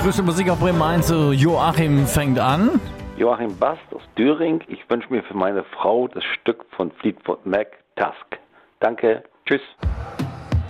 Frische Musik auf Bremen 1, so Joachim fängt an. Joachim Bast aus Düring. Ich wünsche mir für meine Frau das Stück von Fleetwood Mac, Tusk. Danke, tschüss.